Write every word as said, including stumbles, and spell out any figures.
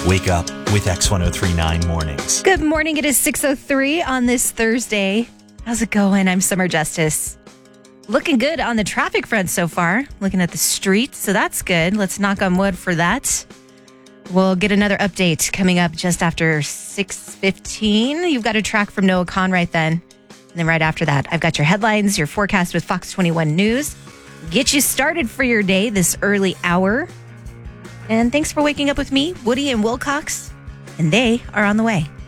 Wake up with X ten thirty-nine Mornings. Good morning. It is six oh three on this Thursday. How's it going? I'm Summer Justice. Looking good on the traffic front so far. Looking at the streets, so that's good. Let's knock on wood for that. We'll get another update coming up just after six fifteen. You've got a track from Noah Khan right then. And then right after that, I've got your headlines, your forecast with Fox twenty-one News. Get you started for your day this early hour. And thanks for waking up with me, Woody and Wilcox. And they are on the way.